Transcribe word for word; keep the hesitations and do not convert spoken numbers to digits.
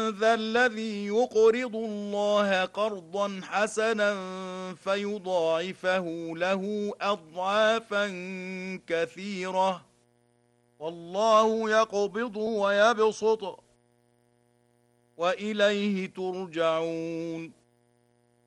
ذا الذي يقرض الله قرضا حسنا فيضاعفه له أضعافا كثيرة والله يقبض ويبسط وإليه ترجعون